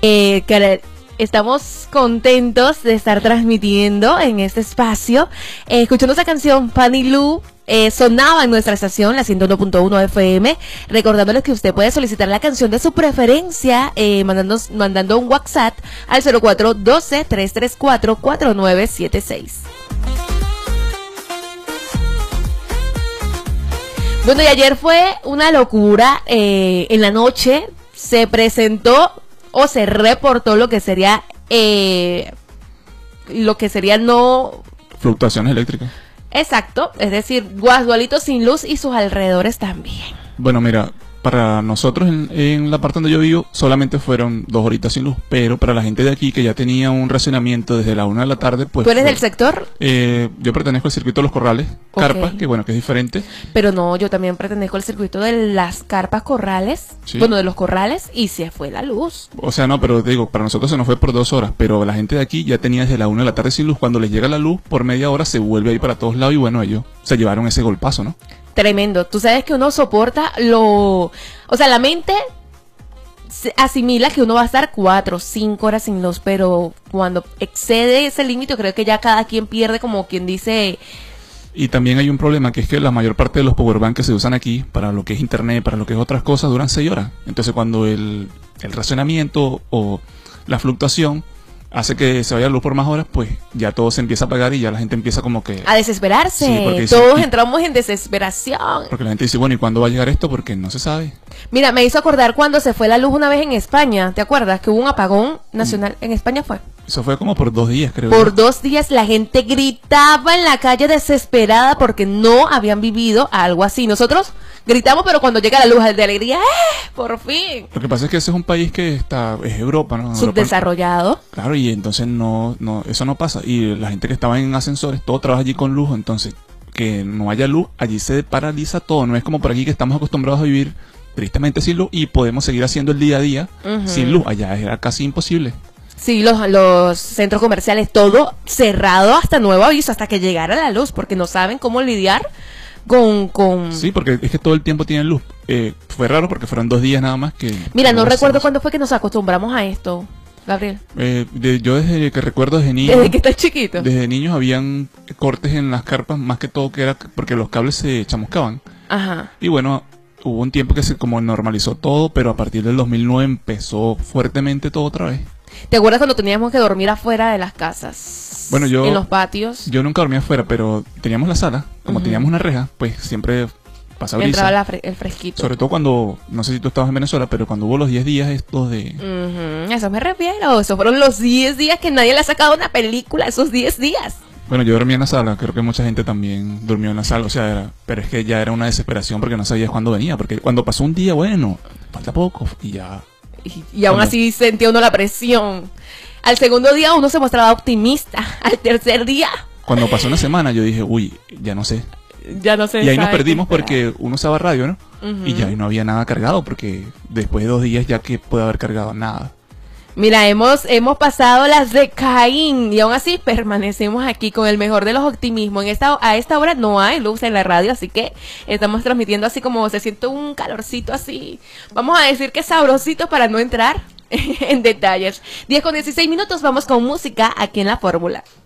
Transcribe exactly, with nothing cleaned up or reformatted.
Eh, que estamos contentos de estar transmitiendo en este espacio, eh, escuchando esa canción Fanny Lu. Eh, sonaba en nuestra estación, la ciento uno punto uno F M, recordándoles que usted puede solicitar la canción de su preferencia eh, mandando, mandando un WhatsApp al cero cuatro uno dos, tres tres cuatro, cuatro nueve siete seis. Bueno, y ayer fue una locura. Eh, en la noche se presentó o se reportó lo que sería eh, lo que sería no fluctuaciones eléctricas. Exacto, es decir, Guasdualito sin luz y sus alrededores también. Bueno, mira, para nosotros en, en la parte donde yo vivo solamente fueron dos horitas sin luz, pero para la gente de aquí que ya tenía un racionamiento desde la una de la tarde, pues... ¿Tú eres fue, del sector? Eh, yo pertenezco al circuito de los corrales, Okay. carpas, que bueno, que es diferente. Pero no, yo también pertenezco al circuito de las carpas corrales, ¿Sí? Bueno, de los corrales, y se fue la luz. O sea, no, pero te digo, para nosotros se nos fue por dos horas, pero la gente de aquí ya tenía desde la una de la tarde sin luz. Cuando les llega la luz, por media hora se vuelve a ir para todos lados y bueno, ellos se llevaron ese golpazo, ¿no? Tremendo. Tú sabes que uno soporta lo... O sea, la mente se asimila que uno va a estar cuatro, cinco horas sin luz, pero cuando excede ese límite, creo que ya cada quien pierde, como quien dice... Y también hay un problema, que es que la mayor parte de los powerbanks que se usan aquí, para lo que es internet, para lo que es otras cosas, duran seis horas. Entonces cuando el, el racionamiento o la fluctuación hace que se vaya la luz por más horas, pues ya todo se empieza a apagar y ya la gente empieza como que... A desesperarse. Sí, porque dice, todos entramos en desesperación. Porque la gente dice, bueno, ¿y cuándo va a llegar esto? Porque no se sabe. Mira, me hizo acordar cuando se fue la luz una vez en España. ¿Te acuerdas? Que hubo un apagón nacional. En España fue. Eso fue como por dos días, creo. Por dos días la gente gritaba en la calle desesperada porque no habían vivido algo así. Nosotros gritamos, pero cuando llega la luz de alegría, ¡eh! ¡Por fin! Lo que pasa es que ese es un país que está, es Europa, ¿no? Subdesarrollado. Europa, claro, y entonces no, no, eso no pasa. Y la gente que estaba en ascensores, todo trabaja allí con luz, entonces que no haya luz, allí se paraliza todo. No es como por aquí que estamos acostumbrados a vivir tristemente sin luz y podemos seguir haciendo el día a día uh-huh. sin luz. Allá era casi imposible. Sí, los, los centros comerciales, todo cerrado hasta nuevo aviso, hasta que llegara la luz, porque no saben cómo lidiar con... con... Sí, porque es que todo el tiempo tienen luz. Eh, fue raro porque fueron dos días nada más que... Mira, no, no recuerdo hacemos. cuándo fue que nos acostumbramos a esto, Gabriel. Eh, de, yo desde que recuerdo desde niño... Desde que estás chiquito. Desde niños habían cortes en las carpas, más que todo que era porque los cables se chamuscaban. Ajá. Y bueno... Hubo un tiempo que se como normalizó todo, pero a partir del dos mil nueve empezó fuertemente todo otra vez. ¿Te acuerdas cuando teníamos que dormir afuera de las casas? Bueno, yo... En los patios. Yo nunca dormía afuera, pero teníamos la sala. Como uh-huh. teníamos una reja, pues siempre pasaba brisa. Entraba la fre- el fresquito. Sobre todo cuando... No sé si tú estabas en Venezuela, pero cuando hubo los diez días estos de... Uh-huh. Eso me refiero. Esos fueron los diez días que nadie le ha sacado una película. Esos diez días. Bueno, yo dormía en la sala, creo que mucha gente también durmió en la sala, o sea, era, pero es que ya era una desesperación porque no sabías cuándo venía, porque cuando pasó un día, bueno, falta poco y ya... Y, y aún así sentía uno la presión. Al segundo día uno se mostraba optimista, al tercer día... Cuando pasó una semana yo dije, uy, ya no sé. Ya no sé. Y ahí nos perdimos porque uno usaba radio, ¿no? Uh-huh. Y ya no había nada cargado, porque después de dos días ya que puede haber cargado nada. Mira, hemos, hemos pasado las de Caín y aún así permanecemos aquí con el mejor de los optimismos. En esta, a esta hora no hay luz en la radio, así que estamos transmitiendo así como se siente un calorcito así. Vamos a decir que sabrosito para no entrar en detalles. diez con dieciséis minutos, vamos con música aquí en La Fórmula.